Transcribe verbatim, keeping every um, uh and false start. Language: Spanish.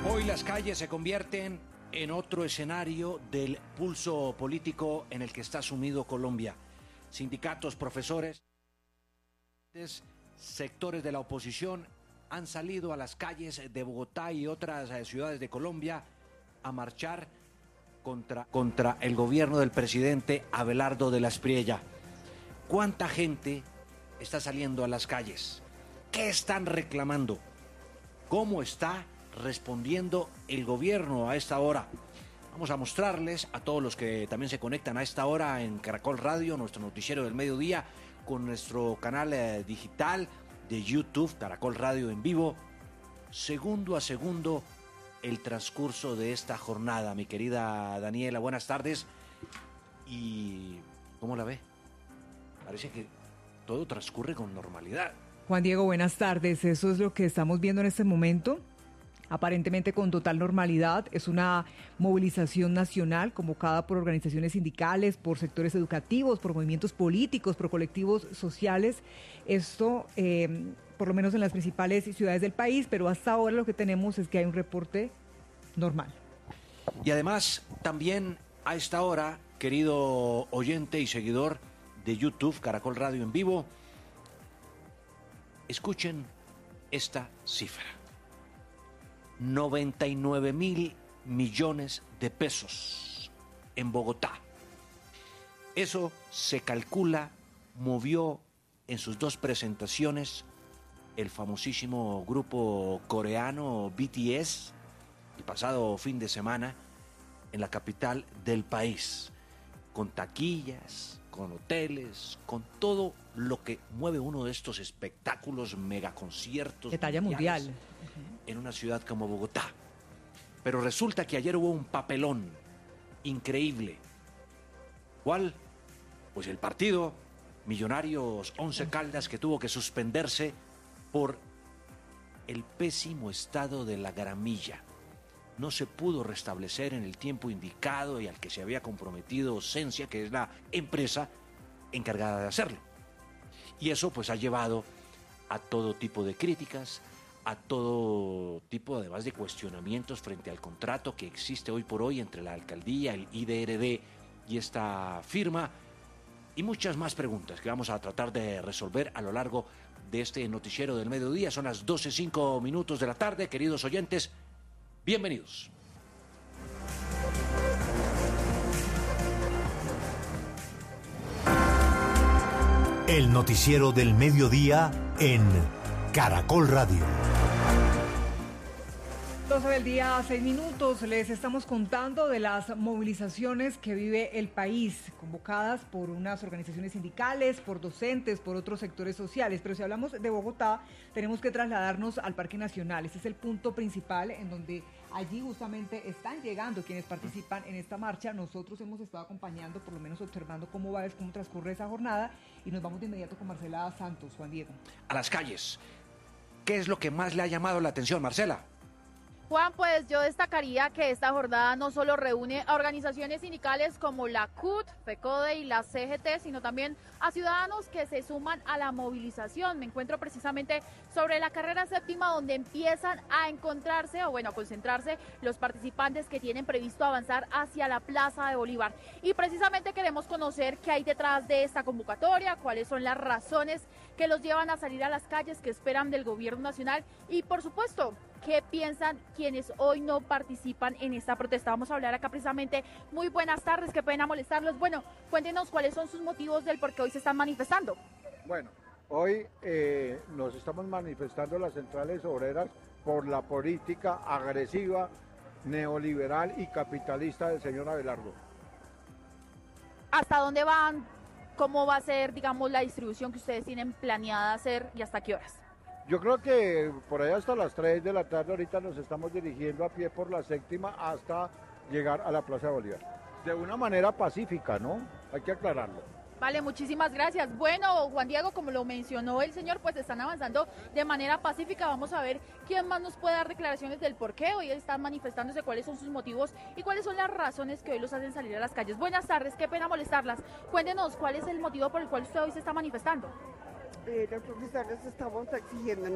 Hoy las calles se convierten en otro escenario del pulso político en el que está sumido Colombia. Sindicatos, profesores, sectores de la oposición han salido a las calles de Bogotá y otras ciudades de Colombia a marchar contra, contra el gobierno del presidente Abelardo de la Espriella. ¿Cuánta gente está saliendo a las calles? ¿Qué están reclamando? ¿Cómo está respondiendo el gobierno a esta hora? Vamos a mostrarles a todos los que también se conectan a esta hora en Caracol Radio, nuestro noticiero del mediodía, con nuestro canal eh, digital de YouTube, Caracol Radio en vivo, segundo a segundo, el transcurso de esta jornada. Mi querida Daniela, buenas tardes. ¿Y cómo la ve? Parece que todo transcurre con normalidad. Juan Diego, buenas tardes. Eso es lo que estamos viendo en este momento. Aparentemente con total normalidad. Es una movilización nacional convocada por organizaciones sindicales, por sectores educativos, por movimientos políticos, por colectivos sociales. Esto, eh, por lo menos en las principales ciudades del país, pero hasta ahora lo que tenemos es que hay un reporte normal. Y además, también a esta hora, querido oyente y seguidor de YouTube, Caracol Radio en vivo, escuchen esta cifra. noventa y nueve mil millones de pesos en Bogotá. Eso se calcula, movió en sus dos presentaciones el famosísimo grupo coreano B T S el pasado fin de semana en la capital del país, con taquillas, con hoteles, con todo lo que mueve uno de estos espectáculos, megaconciertos de talla mundial en una ciudad como Bogotá. Pero resulta que ayer hubo un papelón increíble. ¿Cuál? Pues el partido Millonarios Once Caldas, que tuvo que suspenderse por el pésimo estado de la gramilla. No se pudo restablecer en el tiempo indicado y al que se había comprometido Sensia, que es la empresa encargada de hacerlo. Y eso pues ha llevado a todo tipo de críticas, a todo tipo además de cuestionamientos frente al contrato que existe hoy por hoy entre la alcaldía, el I D R D y esta firma, y muchas más preguntas que vamos a tratar de resolver a lo largo de este noticiero del mediodía. Son las doce cinco minutos de la tarde, queridos oyentes, bienvenidos. El noticiero del mediodía en Caracol Radio. doce del día, seis minutos. Les estamos contando de las movilizaciones que vive el país, convocadas por unas organizaciones sindicales, por docentes, por otros sectores sociales. Pero si hablamos de Bogotá, tenemos que trasladarnos al Parque Nacional. Este es el punto principal en donde allí justamente están llegando quienes participan en esta marcha. Nosotros hemos estado acompañando, por lo menos observando cómo va, cómo transcurre esa jornada, y nos vamos de inmediato con Marcela Santos. Juan Diego. A las calles. ¿Qué es lo que más le ha llamado la atención, Marcela? Juan, pues yo destacaría que esta jornada no solo reúne a organizaciones sindicales como la C U T, FECODE y la C G T, sino también a ciudadanos que se suman a la movilización. Me encuentro precisamente sobre la carrera séptima, donde empiezan a encontrarse, o bueno, a concentrarse los participantes que tienen previsto avanzar hacia la Plaza de Bolívar. Y precisamente queremos conocer qué hay detrás de esta convocatoria, cuáles son las razones que los llevan a salir a las calles, qué esperan del gobierno nacional y, por supuesto, qué piensan quienes hoy no participan en esta protesta. Vamos a hablar acá precisamente. Muy buenas tardes, qué pena molestarlos. Bueno, cuéntenos cuáles son sus motivos del por qué hoy se están manifestando. Bueno, hoy eh, nos estamos manifestando las centrales obreras por la política agresiva, neoliberal y capitalista del señor Abelardo. ¿Hasta dónde van? ¿Cómo va a ser, digamos, la distribución que ustedes tienen planeada hacer y hasta qué horas? Yo creo que por ahí hasta las tres de la tarde ahorita nos estamos dirigiendo a pie por la séptima hasta llegar a la Plaza de Bolívar. De una manera pacífica, ¿no? Hay que aclararlo. Vale, muchísimas gracias. Bueno, Juan Diego, como lo mencionó el señor, pues están avanzando de manera pacífica. Vamos a ver quién más nos puede dar declaraciones del por qué hoy están manifestándose, cuáles son sus motivos y cuáles son las razones que hoy los hacen salir a las calles. Buenas tardes, qué pena molestarlas. Cuéntenos cuál es el motivo por el cual usted hoy se está manifestando. Eh, los profesores estamos exigiendo